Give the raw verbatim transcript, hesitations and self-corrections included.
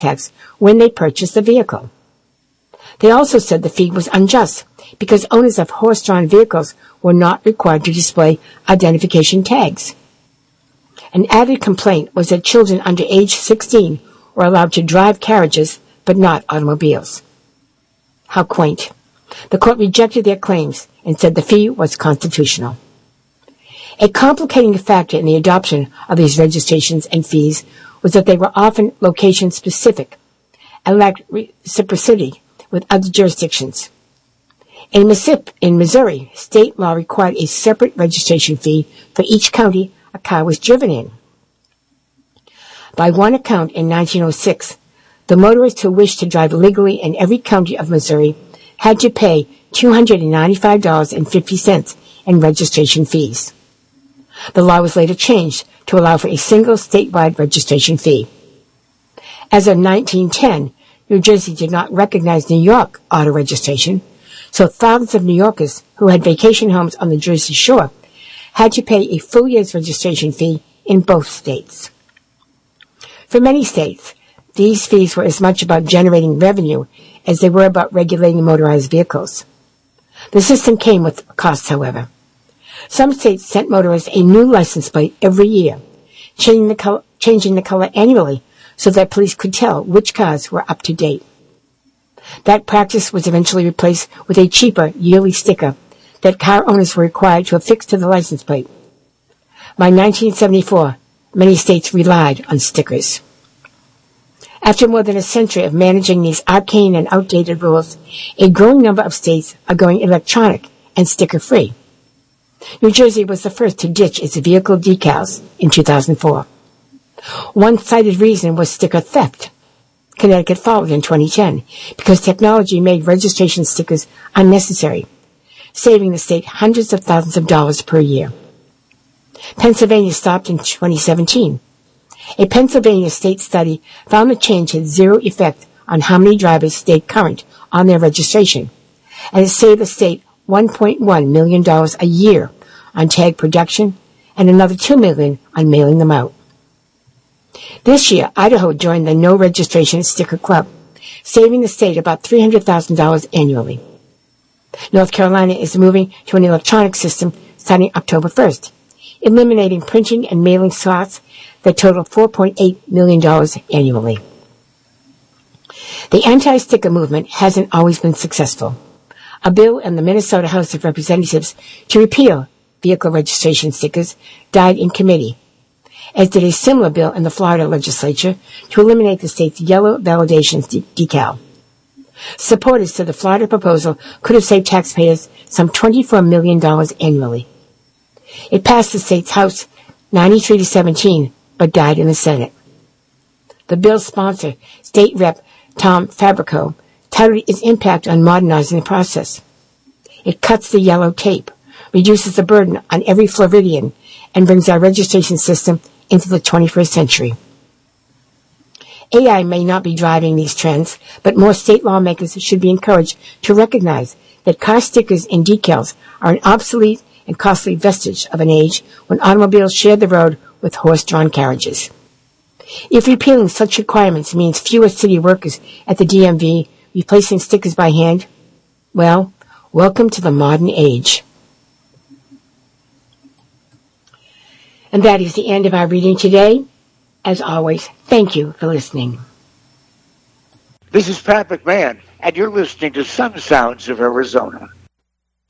tax when they purchased the vehicle. They also said the fee was unjust because owners of horse-drawn vehicles were not required to display identification tags. An added complaint was that children under age sixteen were allowed to drive carriages but not automobiles. How quaint. The court rejected their claims and said the fee was constitutional. A complicating factor in the adoption of these registrations and fees was that they were often location-specific and lacked reciprocity with other jurisdictions. In Missouri, state law required a separate registration fee for each county a car was driven in. By one account in nineteen oh six, the motorists who wished to drive legally in every county of Missouri had to pay two hundred ninety-five dollars and fifty cents in registration fees. The law was later changed to allow for a single statewide registration fee. As of nineteen ten, New Jersey did not recognize New York auto registration, so thousands of New Yorkers who had vacation homes on the Jersey Shore had to pay a full year's registration fee in both states. For many states, these fees were as much about generating revenue as they were about regulating motorized vehicles. The system came with costs, however. Some states sent motorists a new license plate every year, changing the color, changing the color annually so that police could tell which cars were up to date. That practice was eventually replaced with a cheaper yearly sticker that car owners were required to affix to the license plate. By nineteen seventy-four, many states relied on stickers. After more than a century of managing these arcane and outdated rules, a growing number of states are going electronic and sticker-free. New Jersey was the first to ditch its vehicle decals in two thousand four. One cited reason was sticker theft. Connecticut followed in twenty ten because technology made registration stickers unnecessary, saving the state hundreds of thousands of dollars per year. Pennsylvania stopped in twenty seventeen. A Pennsylvania state study found the change had zero effect on how many drivers stayed current on their registration, and it saved the state one point one million dollars a year on tag production and another two million dollars on mailing them out. This year, Idaho joined the No Registration Sticker Club, saving the state about three hundred thousand dollars annually. North Carolina is moving to an electronic system starting October first, eliminating printing and mailing slots that total four point eight million dollars annually. The anti-sticker movement hasn't always been successful. A bill in the Minnesota House of Representatives to repeal vehicle registration stickers died in committee, as did a similar bill in the Florida legislature to eliminate the state's yellow validation de- decal. Supporters to the Florida proposal could have saved taxpayers some twenty-four million dollars annually. It passed the state's House ninety-three to seventeen, but died in the Senate. The bill's sponsor, State Rep Tom Fabrico, touted its impact on modernizing the process. It cuts the yellow tape, reduces the burden on every Floridian, and brings our registration system into the twenty-first century. A I may not be driving these trends, but more state lawmakers should be encouraged to recognize that car stickers and decals are an obsolete and costly vestige of an age when automobiles shared the road with horse-drawn carriages. If repealing such requirements means fewer city workers at the D M V replacing stickers by hand, well, welcome to the modern age. And that is the end of our reading today. As always, thank you for listening. This is Pat McMahon, and you're listening to Sun Sounds of Arizona.